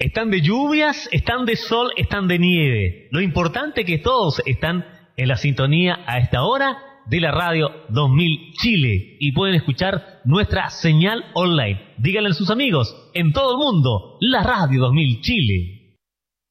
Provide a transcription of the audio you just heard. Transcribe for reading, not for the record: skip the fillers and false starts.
Están de lluvias, están de sol, están de nieve. Lo importante es que todos están en la sintonía a esta hora de la radio 2000 Chile y pueden escuchar nuestra señal online. Díganle a sus amigos en todo el mundo, la radio 2000 Chile.